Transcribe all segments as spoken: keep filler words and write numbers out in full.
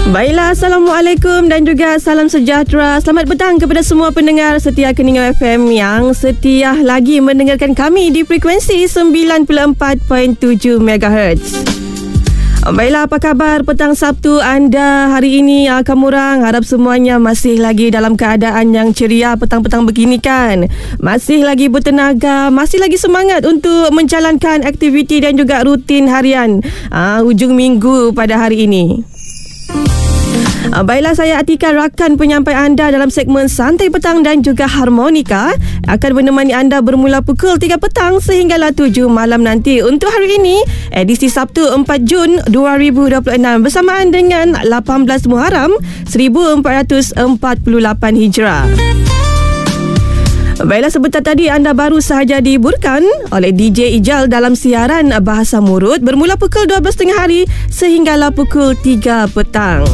Baiklah, Assalamualaikum dan juga salam sejahtera. Selamat petang kepada semua pendengar setia Keningau F M yang setia lagi mendengarkan kami di frekuensi sembilan puluh empat perpuluhan tujuh megahertz. Baiklah, apa khabar petang Sabtu anda hari ini? Kamu orang harap semuanya masih lagi dalam keadaan yang ceria petang-petang begini kan? Masih lagi bertenaga, masih lagi semangat untuk menjalankan aktiviti dan juga rutin harian uh, hujung minggu pada hari ini. Uh, baiklah, saya Atika, rakan penyampai anda dalam segmen Santai Petang dan juga Harmonika, akan menemani anda bermula pukul tiga petang sehinggalah tujuh malam nanti untuk hari ini, edisi Sabtu empat Jun dua ribu dua puluh enam, bersamaan dengan lapan belas Muharram seribu empat ratus empat puluh lapan Hijrah. Baiklah, sebentar tadi anda baru sahaja dihiburkan oleh D J Ijal dalam siaran Bahasa Murut bermula pukul dua belas tiga puluh hari sehinggalah pukul tiga petang.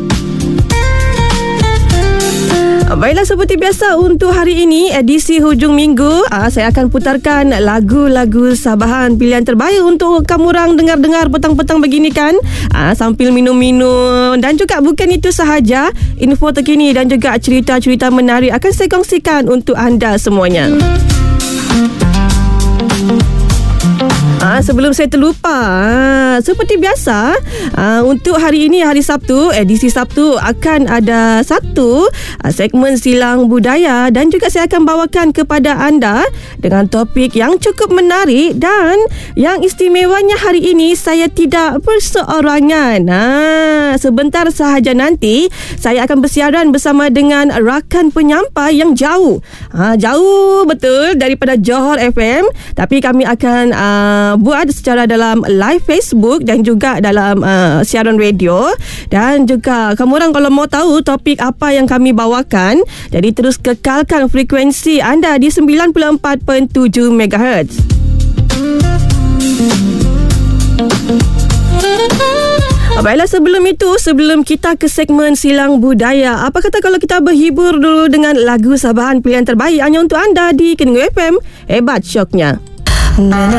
Baiklah, seperti biasa untuk hari ini, edisi hujung minggu, aa, saya akan putarkan lagu-lagu Sabahan pilihan terbaik untuk kamu orang dengar-dengar petang-petang begini kan, aa, sambil minum-minum. Dan juga bukan itu sahaja, info terkini dan juga cerita-cerita menarik akan saya kongsikan untuk anda semuanya. Ah, sebelum saya terlupa, ah, seperti biasa, ah, untuk hari ini, hari Sabtu, edisi Sabtu, akan ada satu ah, segmen Silang Budaya dan juga saya akan bawakan kepada anda dengan topik yang cukup menarik dan yang istimewanya hari ini saya tidak perseorangan. Ah, sebentar sahaja nanti saya akan bersiaran bersama dengan rakan penyampai yang jauh, ah, jauh betul daripada Johor F M, tapi kami akan ah, buat secara dalam live Facebook dan juga dalam uh, siaran radio. Dan juga kamu orang kalau mau tahu topik apa yang kami bawakan, jadi terus kekalkan frekuensi anda di sembilan puluh empat perpuluhan tujuh megahertz. Baiklah, sebelum itu, sebelum kita ke segmen Silang Budaya, apa kata kalau kita berhibur dulu dengan lagu Sabahan pilihan terbaik hanya untuk anda di Keningau F M. Hebat syoknya.